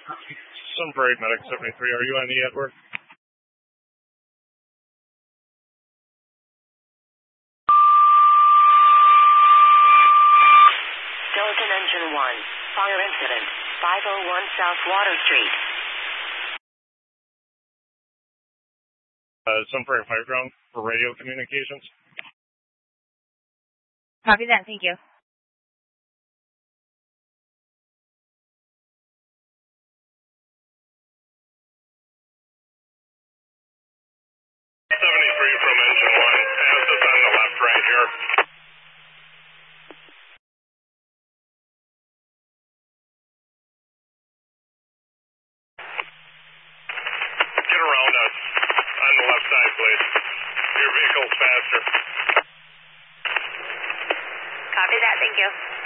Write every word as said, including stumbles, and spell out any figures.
Some for eight Medic seventy-three, are you on E, Edward? Skeleton Engine one, fire incident, five oh one South Water Street. Uh, some for fire ground for radio communications. Copy that, thank you. seventy-three from engine one, pass us on the left right here. Get around us on the left side, please. Your vehicle's faster. Copy that, thank you.